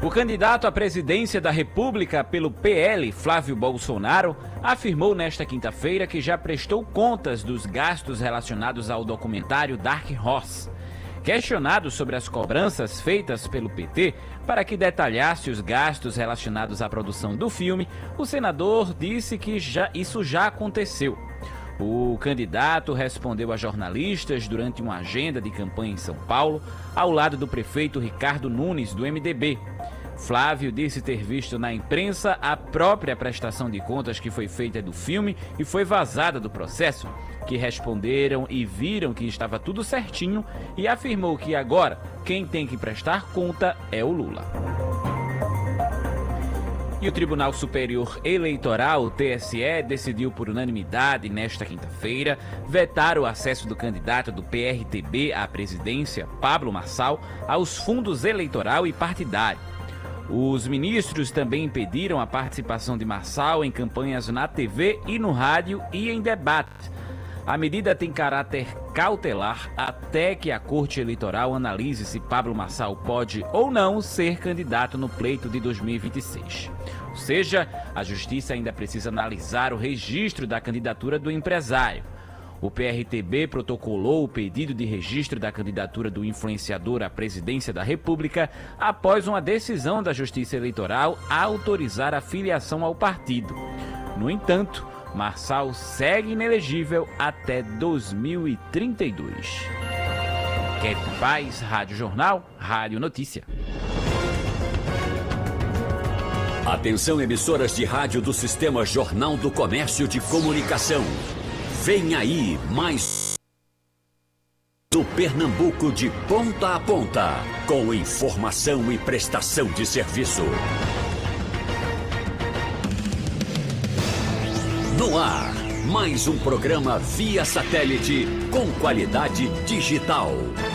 O candidato à presidência da República pelo PL, Flávio Bolsonaro, afirmou nesta quinta-feira que já prestou contas dos gastos relacionados ao documentário Dark Horse. Questionado sobre as cobranças feitas pelo PT para que detalhasse os gastos relacionados à produção do filme, o senador disse que isso já aconteceu. O candidato respondeu a jornalistas durante uma agenda de campanha em São Paulo, ao lado do prefeito Ricardo Nunes, do MDB. Flávio disse ter visto na imprensa a própria prestação de contas que foi feita do filme e foi vazada do processo, que responderam e viram que estava tudo certinho, e afirmou que agora quem tem que prestar conta é o Lula. E o Tribunal Superior Eleitoral, TSE, decidiu por unanimidade nesta quinta-feira vetar o acesso do candidato do PRTB à presidência, Pablo Marçal, aos fundos eleitoral e partidário. Os ministros também impediram a participação de Marçal em campanhas na TV e no rádio e em debates. A medida tem caráter cautelar até que a Corte Eleitoral analise se Pablo Marçal pode ou não ser candidato no pleito de 2026. Ou seja, a Justiça ainda precisa analisar o registro da candidatura do empresário. O PRTB protocolou o pedido de registro da candidatura do influenciador à presidência da República após uma decisão da Justiça Eleitoral a autorizar a filiação ao partido. No entanto, Marçal segue inelegível até 2032. Kevin Paz, Rádio Jornal, Rádio Notícia. Atenção, emissoras de rádio do Sistema Jornal do Comércio de Comunicação. Vem aí mais do Pernambuco de ponta a ponta, com informação e prestação de serviço. No ar, mais um programa via satélite com qualidade digital.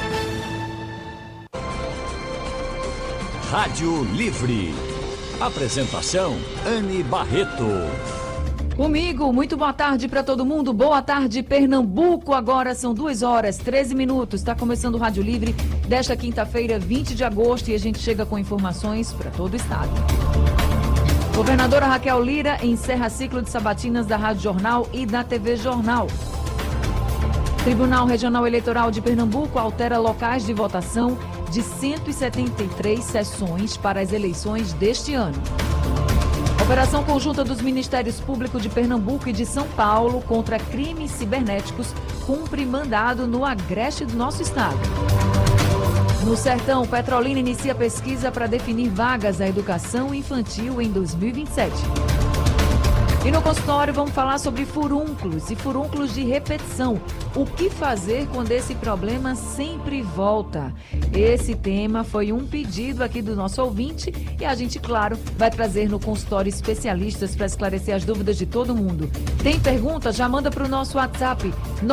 Rádio Livre. Apresentação, Anne Barreto. Comigo, muito boa tarde para todo mundo. Boa tarde, Pernambuco. Agora são 2h13. Está começando o Rádio Livre desta quinta-feira, 20 de agosto, e a gente chega com informações para todo o estado. Governadora Raquel Lira encerra ciclo de sabatinas da Rádio Jornal e da TV Jornal. Tribunal Regional Eleitoral de Pernambuco altera locais de votação de 173 sessões para as eleições deste ano. Operação conjunta dos Ministérios Públicos de Pernambuco e de São Paulo contra crimes cibernéticos cumpre mandado no Agreste do nosso estado. No Sertão, Petrolina inicia pesquisa para definir vagas à educação infantil em 2027. E no consultório vamos falar sobre furúnculos e furúnculos de repetição. O que fazer quando esse problema sempre volta? Esse tema foi um pedido aqui do nosso ouvinte e a gente, claro, vai trazer no consultório especialistas para esclarecer as dúvidas de todo mundo. Tem pergunta? Já manda para o nosso WhatsApp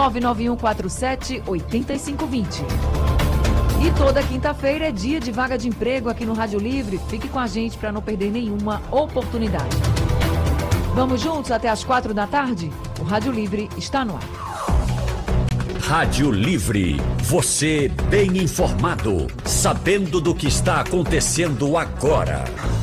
991478520. E toda quinta-feira é dia de vaga de emprego aqui no Rádio Livre. Fique com a gente para não perder nenhuma oportunidade. Vamos juntos até às 4h? O Rádio Livre está no ar. Rádio Livre, você bem informado, sabendo do que está acontecendo agora.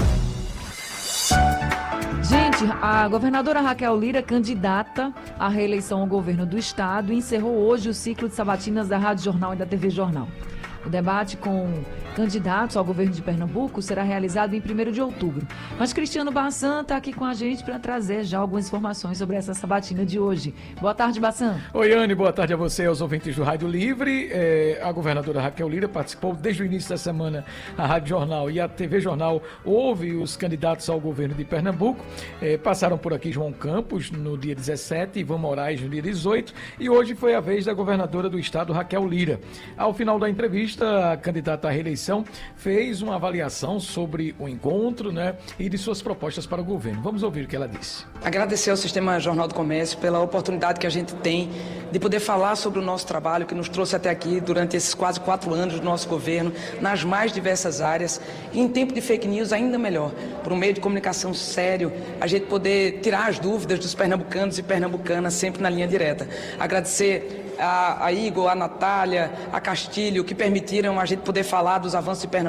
Gente, a governadora Raquel Lira, candidata à reeleição ao governo do estado, encerrou hoje o ciclo de sabatinas da Rádio Jornal e da TV Jornal. O debate com candidatos ao governo de Pernambuco será realizado em 1º de outubro. Mas Cristiano Bassan está aqui com a gente para trazer já algumas informações sobre essa sabatina de hoje. Boa tarde, Bassan. Oi, Anne, boa tarde a você e aos ouvintes do Rádio Livre. A governadora Raquel Lira participou desde o início da semana. A Rádio Jornal e a TV Jornal ouve os candidatos ao governo de Pernambuco. Passaram por aqui João Campos no dia 17, Ivan Moraes no dia 18 e hoje foi a vez da governadora do estado, Raquel Lira. Ao final da entrevista, a candidata à reeleição fez uma avaliação sobre o encontro, e de suas propostas para o governo. Vamos ouvir o que ela disse. Agradecer ao Sistema Jornal do Comércio pela oportunidade que a gente tem de poder falar sobre o nosso trabalho que nos trouxe até aqui durante esses quase 4 anos do nosso governo, nas mais diversas áreas, e em tempo de fake news ainda melhor, por um meio de comunicação sério, a gente poder tirar as dúvidas dos pernambucanos e pernambucanas sempre na linha direta. Agradecer a Igor, a Natália, a Castilho, que permitiram a gente poder falar dos avanços de Pernambuco